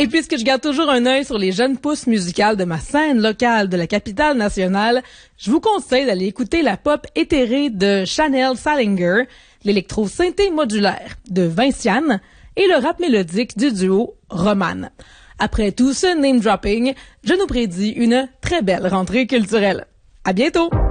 Et puisque je garde toujours un œil sur les jeunes pousses musicales de ma scène locale de la capitale nationale, je vous conseille d'aller écouter la pop éthérée de Chanel Salinger, l'électro-synthé modulaire de Vinciane et le rap mélodique du duo Roman. Après tout ce name-dropping, je nous prédis une très belle rentrée culturelle. À bientôt!